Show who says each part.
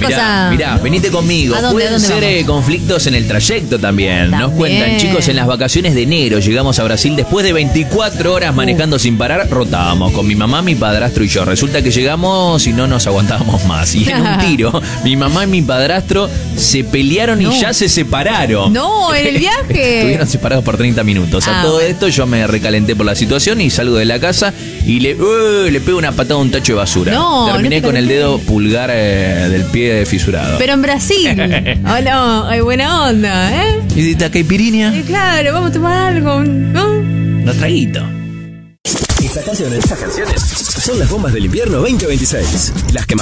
Speaker 1: Mirá, venite conmigo. Pueden ser conflictos en el trayecto también. Nos cuentan, chicos, en las vacaciones de enero llegamos a Brasil después de 24 horas manejando sin parar, rotábamos con mi mamá, mi padrastro y yo. Resulta que llegamos y no nos aguantábamos más. Y en un tiro, mi mamá y mi padrastro se pelearon y ya se separaron.
Speaker 2: No, en el viaje.
Speaker 1: Estuvieron separados por 30 minutos. A todo esto yo me recalenté por la situación y salgo de la casa y le pego una patada a un tacho de basura. Terminé con el dedo pulgar del pie fisurado.
Speaker 2: Pero en Brasil. Oh, no, hay buena onda, ¿eh?
Speaker 1: ¿Y de caipirinha?
Speaker 2: Claro, vamos a tomar algo, ¿no?
Speaker 1: Unos traguitos.
Speaker 3: Estas canciones son las bombas del invierno 2026. Las que más